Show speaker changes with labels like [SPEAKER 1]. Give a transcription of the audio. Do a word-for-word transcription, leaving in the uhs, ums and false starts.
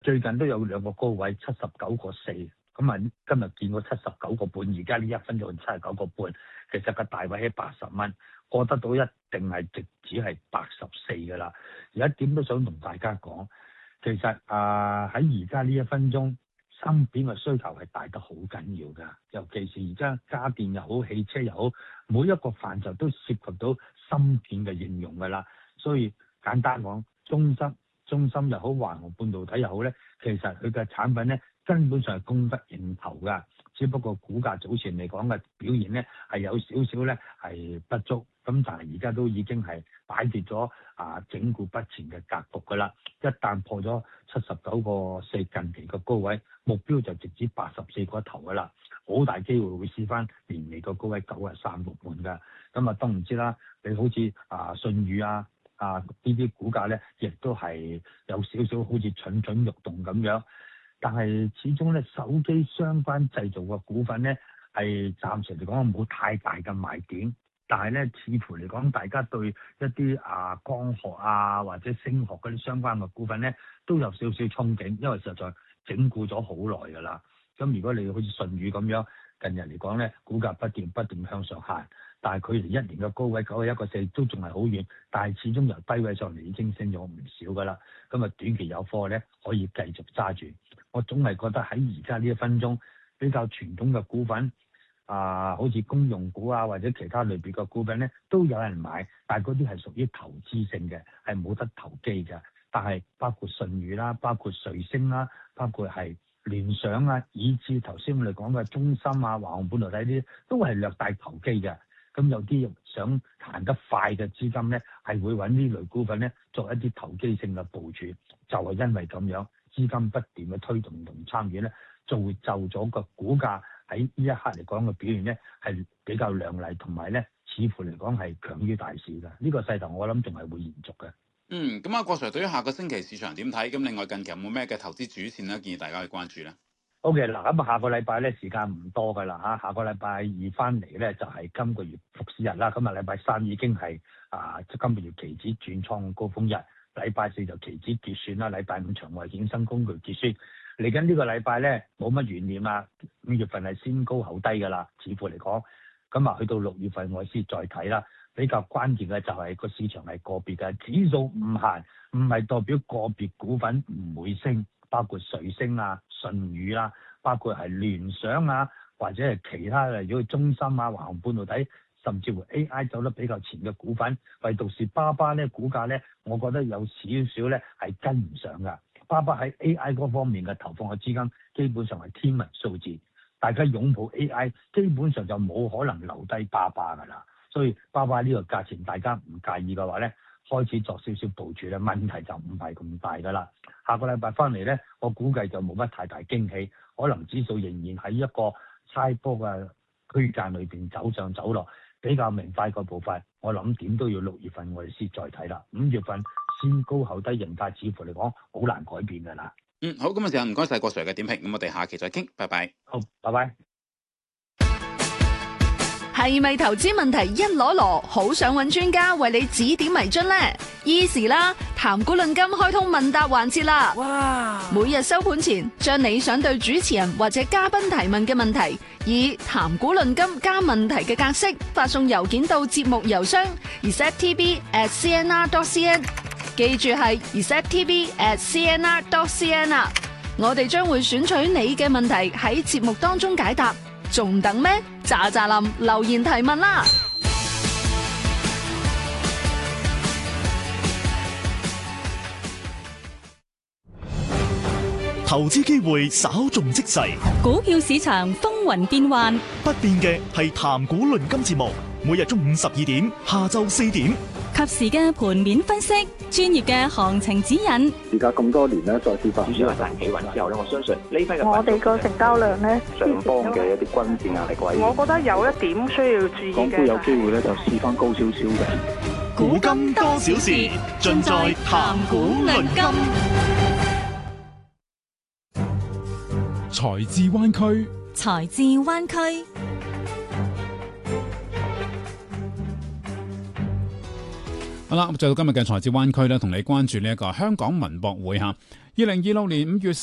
[SPEAKER 1] 最近都有兩個高位，七十九個四，咁啊今日見過七十九個半，而家呢一分鐘七十九個半，其實個大位喺八十蚊，過得到一定係直指係八十四㗎啦。而家點都想同大家講，其實啊喺而家呢一分鐘，芯片嘅需求係大得好緊要㗎，尤其是而家家電又好，汽車又好，每一個範疇都涉及到芯片嘅應用㗎啦。所以簡單講，中芯、中芯又好，華虹半導體又好咧，其實佢嘅產品咧根本上係供不應求㗎。只不過股價早前嚟講嘅表現咧係有少少咧係不足，咁但係而家都已經係擺脫咗啊整固不前嘅格局㗎啦。一旦破咗七十九個四近期嘅高位，目標就直指八十四個頭㗎啦，好大機會會試翻年尾個高位九十三個半㗎。咁啊都唔知啦，你好似啊舜宇啊啊呢啲股價咧，亦都係有少少好似蠢蠢欲動咁樣。但係始終咧，手機相關製造嘅股份咧，係暫時嚟講冇太大嘅賣點。但係咧，似乎嚟講，大家對一啲啊光學啊或者聲學嗰啲相關嘅股份咧，都有少少憧憬，因為實在整固咗好耐㗎啦。咁如果你好似舜宇咁樣，近日嚟講咧，股價不斷不斷向上行，但係佢離一年嘅高位九十一個四都仲係好遠，但係始終由低位上嚟已經升咗唔少㗎啦。咁啊，短期有貨咧，可以繼續揸住。我總係覺得喺而家呢一分鐘比較傳統嘅股份啊、呃，好似公用股啊或者其他類別嘅股份咧，都有人買，但係嗰啲係屬於投資性嘅，係冇得投機嘅。但係包括舜宇啦，包括瑞聲啦，包括係聯想啊，以至頭先我哋講嘅中芯啊、華虹半導體呢啲，都係略帶投機嘅。咁有啲想行得快嘅資金咧，係會揾呢類股份咧作一啲投機性嘅部署，就係、是、因為咁樣。資金不斷嘅推動同參與咧，就會就咗個股價喺呢一刻嚟講嘅表現咧，係比較亮麗，同埋咧似乎嚟講係強於大市嘅。呢、這個勢頭我諗仲係會延續嘅。
[SPEAKER 2] 嗯，咁啊，郭 Sir 對於下個星期市場點睇？咁另外近期有冇咩嘅投資主線咧，建議大家去關注咧
[SPEAKER 1] ？O.K. 嗱，咁啊下個禮拜咧時間唔多㗎啦嚇，下個禮拜二翻嚟咧就係、是、今個月復市日啦。今日禮拜三已經係啊，即今個月期指轉創高峰日。禮拜四就期指結算啦，禮拜五場外衍生工具結算。嚟緊呢個禮拜咧冇乜懸念啦，五月份係先高後低㗎啦，似乎嚟講。咁啊去到六月份我先再睇啦。比較關鍵嘅就係個市場係個別嘅，指數唔行，唔係代表個別股份唔會升，包括瑞聲啊、舜宇啦，包括係聯想啊，或者係其他嘅，如果中芯啊、華虹半導體。甚至乎 A I 走得比較前嘅股份，唯獨是巴巴咧股價咧，我覺得有少少咧係跟唔上㗎。巴巴喺 A I 嗰方面嘅投放嘅資金，基本上係天文數字。大家擁抱 A I，基本上就冇可能留低巴巴㗎啦。所以巴巴呢個價錢，大家唔介意嘅話咧，開始作少少部署咧，問題就唔係咁大㗎啦。下個禮拜翻嚟咧，我估計就冇乜太大驚喜，可能指數仍然喺一個差波嘅區間裏邊走上走落。比較明快個步伐，我諗點都要六月份我哋先再睇啦。五月份先高後低形態，似乎嚟講好難改變㗎啦。
[SPEAKER 2] 嗯，好，咁啊，就唔該晒郭 Sir 嘅點評，咁我哋下期再傾，拜拜。
[SPEAKER 1] 好，拜拜。
[SPEAKER 3] 係咪投資問題一籮籮，好想揾專家為你指點迷津呢？Easy 啦，談股論金開通問答環節啦！哇！每日收盤前，將你想對主持人或者嘉賓提問嘅問題，以談股論金加問題嘅格式發送郵件到節目郵箱 receptv at cnr dot cn， 記住係 receptv at cnr dot cn 啊！我哋將會選取你嘅問題喺節目當中解答，仲等咩？喳喳林留言提問啦！
[SPEAKER 4] 投資機會稍縱即逝，
[SPEAKER 5] 股票市場風雲變幻，
[SPEAKER 4] 不變嘅係談股論金節目，每日中午十二點，下晝四點，
[SPEAKER 5] 及時嘅盤面分析，專業嘅行情指引。
[SPEAKER 6] 而家咁多年咧，再次發
[SPEAKER 7] 指數一旦企穩之後咧，我相信呢批嘅
[SPEAKER 8] 我哋個成交量咧，
[SPEAKER 6] 上方嘅一啲均線壓力位，
[SPEAKER 8] 我覺得有一點需要注意嘅。
[SPEAKER 6] 港股有機會咧，就試翻高少少嘅。
[SPEAKER 4] 股金多少事，盡在談股論金。
[SPEAKER 9] 財智灣區，
[SPEAKER 5] 財智灣區。
[SPEAKER 2] 好啦，咁就到今日嘅財智灣區咧，同你關注呢一個香港文博會嚇，二零二六年五月